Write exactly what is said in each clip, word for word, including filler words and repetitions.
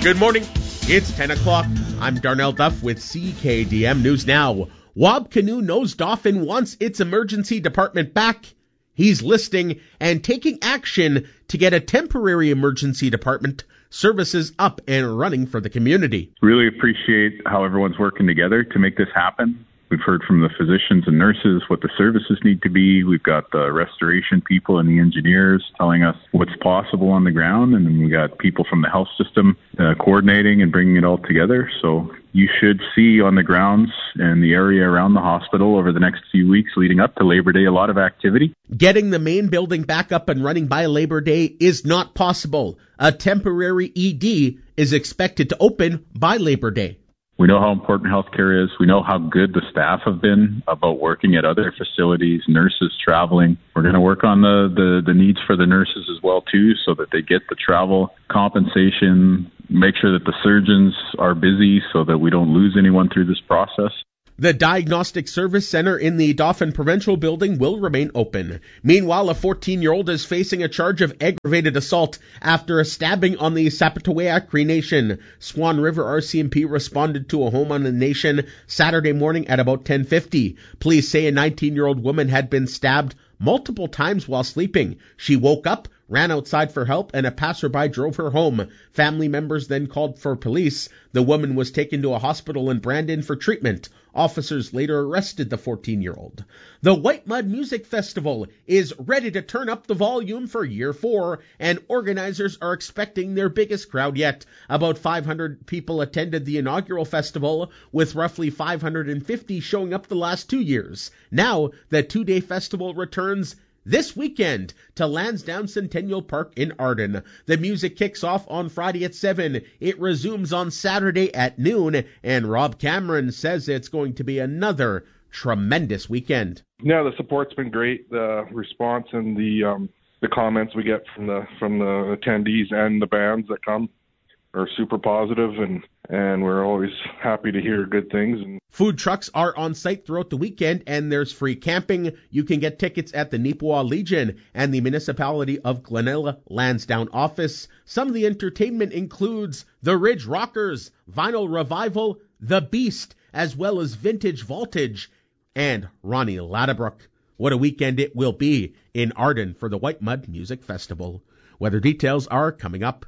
Good morning. It's ten o'clock. I'm Darnell Duff with C K D M News Now. Wabcanoe knows Dauphin wants its emergency department back. He's listing and taking action to get a temporary emergency department services up and running for the community. Really appreciate how everyone's working together to make this happen. We've heard from the physicians and nurses what the services need to be. We've got the restoration people and the engineers telling us what's possible on the ground. And then we got people from the health system uh, coordinating and bringing it all together. So you should see on the grounds and the area around the hospital over the next few weeks leading up to Labor Day, a lot of activity. Getting the main building back up and running by Labor Day is not possible. A temporary E D is expected to open by Labor Day. We know how important healthcare is. We know how good the staff have been about working at other facilities, nurses traveling. We're going to work on the, the, the needs for the nurses as well, too, so that they get the travel compensation, make sure that the surgeons are busy so that we don't lose anyone through this process. The Diagnostic Service Center in the Dauphin Provincial Building will remain open. Meanwhile, a fourteen-year-old is facing a charge of aggravated assault after a stabbing on the Sapataouiak Cree Nation. Swan River R C M P responded to a home on the Nation Saturday morning at about ten fifty. Police say a nineteen-year-old woman had been stabbed multiple times while sleeping. She woke up, ran outside for help, and a passerby drove her home. Family members then called for police. The woman was taken to a hospital in Brandon for treatment. Officers later arrested the fourteen-year-old. The White Mud Music Festival is ready to turn up the volume for year four, and organizers are expecting their biggest crowd yet. About five hundred people attended the inaugural festival, with roughly five hundred fifty showing up the last two years. Now, the two-day festival returns this weekend to Lansdowne Centennial Park in Arden. The music kicks off on Friday at seven. It resumes on Saturday at noon, and Rob Cameron says it's going to be another tremendous weekend. Yeah, the support's been great. The response and the um, the comments we get from the from the attendees and the bands that come are super positive, and and we're always happy to hear good things. And food trucks are on site throughout the weekend, and there's free camping. You can get tickets at the Neepawa Legion and the Municipality of Glenella Lansdowne office. Some of the entertainment includes the Ridge Rockers, Vinyl Revival, The Beast, as well as Vintage Voltage, and Ronnie Ladebrook. What a weekend it will be in Arden for the White Mud Music Festival. Weather details are coming up.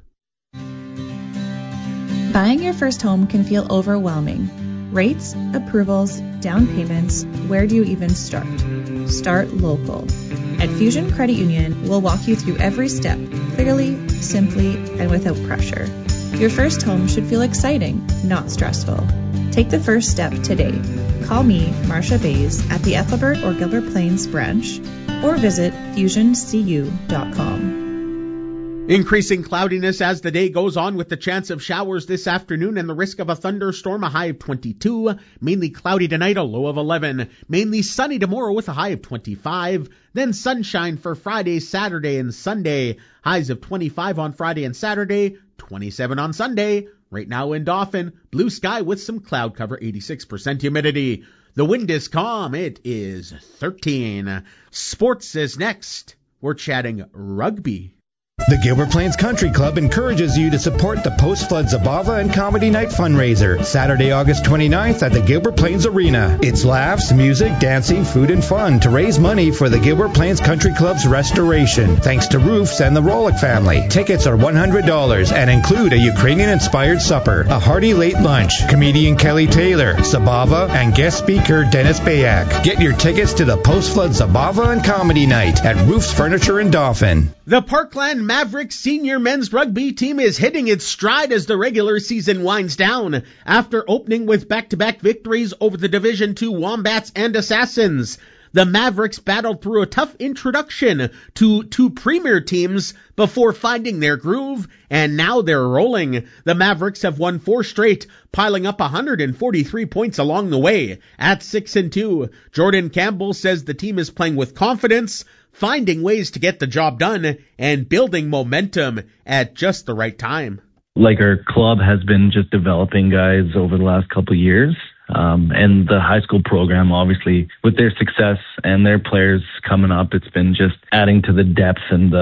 Buying your first home can feel overwhelming. Rates, approvals, down payments, where do you even start? Start local. At Fusion Credit Union, we'll walk you through every step, clearly, simply, and without pressure. Your first home should feel exciting, not stressful. Take the first step today. Call me, Marcia Bays, at the Ethelbert or Gilbert Plains branch, or visit fusion c u dot com. Increasing cloudiness as the day goes on, with the chance of showers this afternoon and the risk of a thunderstorm, a high of twenty-two. Mainly cloudy tonight, a low of eleven. Mainly sunny tomorrow with a high of twenty-five. Then sunshine for Friday, Saturday, and Sunday. Highs of twenty-five on Friday and Saturday, twenty-seven on Sunday. Right now in Dauphin, blue sky with some cloud cover, eighty-six percent humidity. The wind is calm. It is thirteen. Sports is next. We're chatting rugby. The Gilbert Plains Country Club encourages you to support the Post-Flood Zabava and Comedy Night fundraiser, Saturday, August twenty-ninth at the Gilbert Plains Arena. It's laughs, music, dancing, food, and fun to raise money for the Gilbert Plains Country Club's restoration, thanks to Roofs and the Rolick family. Tickets are one hundred dollars and include a Ukrainian-inspired supper, a hearty late lunch, comedian Kelly Taylor, Zabava, and guest speaker Dennis Bayak. Get your tickets to the Post-Flood Zabava and Comedy Night at Roofs Furniture in Dauphin. The Parkland Mavericks senior men's rugby team is hitting its stride as the regular season winds down. After opening with back-to-back victories over the Division two Wombats and Assassins, the Mavericks battled through a tough introduction to two premier teams before finding their groove, and now they're rolling. The Mavericks have won four straight, piling up one hundred forty-three points along the way. At six and two, Jordan Campbell says the team is playing with confidence, finding ways to get the job done, and building momentum at just the right time. Like, our club has been just developing guys over the last couple of years. Um, and the high school program, obviously, with their success and their players coming up, it's been just adding to the depth and the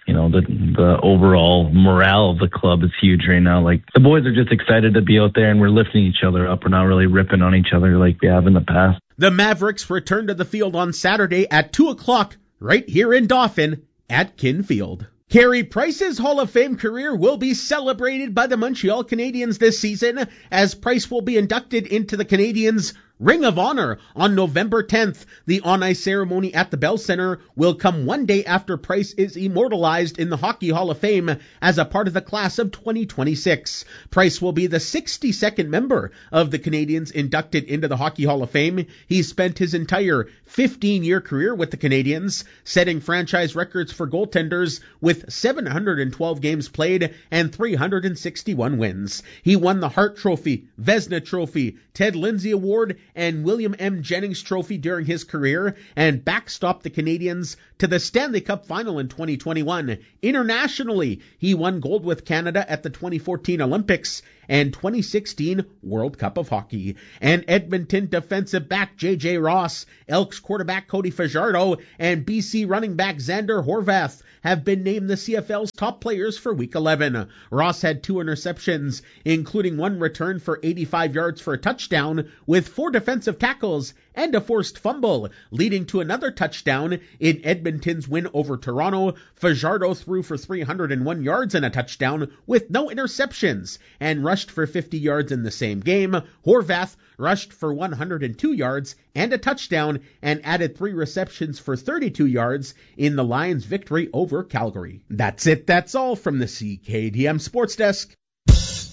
you know, the the overall morale of the club is huge right now. Like, the boys are just excited to be out there, and we're lifting each other up. We're not really ripping on each other like we have in the past. The Mavericks return to the field on Saturday at two o'clock right here in Dauphin at Kinfield. Carey Price's Hall of Fame career will be celebrated by the Montreal Canadiens this season, as Price will be inducted into the Canadiens' Ring of Honor on November tenth. The on-ice ceremony at the Bell Center will come one day after Price is immortalized in the Hockey Hall of Fame as a part of the class of twenty twenty-six. Price will be the sixty-second member of the Canadiens inducted into the Hockey Hall of Fame. He spent his entire fifteen-year career with the Canadiens, setting franchise records for goaltenders with seven hundred twelve games played and three hundred sixty-one wins. He won the Hart Trophy, Vezina Trophy, Ted Lindsay Award, and William M. Jennings Trophy during his career, and backstopped the Canadiens to the Stanley Cup final in twenty twenty-one. Internationally, he won gold with Canada at the twenty fourteen Olympics and twenty sixteen World Cup of Hockey. And Edmonton defensive back J J Ross, Elks quarterback Cody Fajardo, and B C running back Xander Horvath have been named the C F L's top players for Week eleven. Ross had two interceptions, including one return for eighty-five yards for a touchdown, with four defensive tackles and a forced fumble, leading to another touchdown in Edmonton's win over Toronto. Fajardo threw for three hundred one yards and a touchdown with no interceptions, and rushed for fifty yards in the same game. Horvath rushed for one hundred two yards and a touchdown, and added three receptions for thirty-two yards in the Lions' victory over Calgary. That's it. That's all from the C K D M Sports Desk.